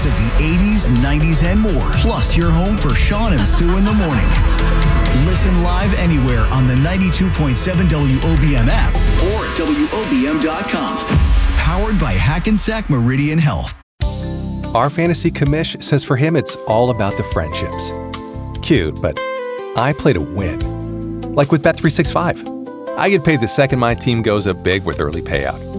of the 80s, 90s, and more. Plus, your home for Sean and Sue in the morning. Listen live anywhere on the 92.7 WOBM app or at WOBM.com. Powered by Hackensack Meridian Health. Our fantasy commish says for him it's all about the friendships. Cute, but I play to win. Like with Bet365. I get paid the second my team goes up big with early payout.